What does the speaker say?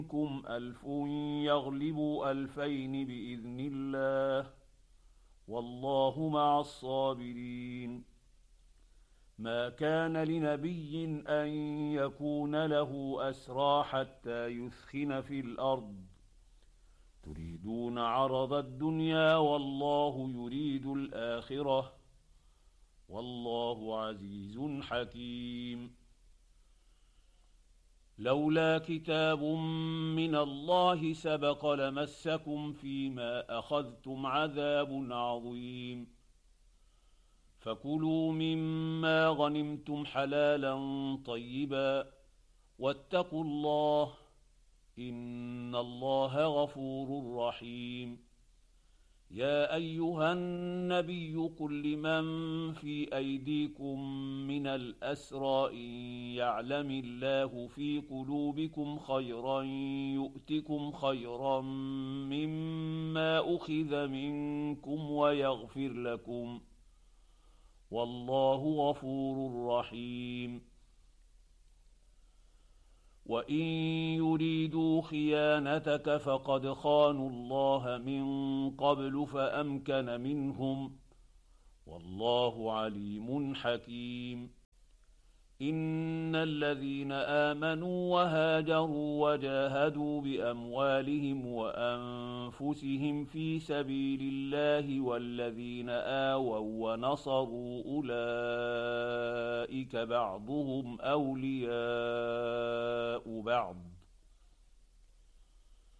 منكم 1000 يغلبوا 2000 بإذن الله، والله مع الصابرين. ما كان لنبي أن يكون له أسرى حتى يثخن في الأرض، تريدون عرض الدنيا والله يريد الآخرة، والله عزيز حكيم. لولا كتاب من الله سبق لمسكم فيما أخذتم عذاب عظيم. فكلوا مما غنمتم حلالا طيبا، واتقوا الله، إن الله غفور رحيم. يا أيها النبي قل لمن في أيديكم من الأسرى إن يعلم الله في قلوبكم خيرا يؤتكم خيرا مما أخذ منكم ويغفر لكم، والله غفور رحيم. وإن يريدوا خيانتك فقد خانوا الله من قبل فأمكن منهم، والله عليم حكيم. إن الذين آمنوا وهاجروا وجاهدوا بأموالهم وأنفسهم في سبيل الله والذين آووا ونصروا أولئك بعضهم أولياء بعض،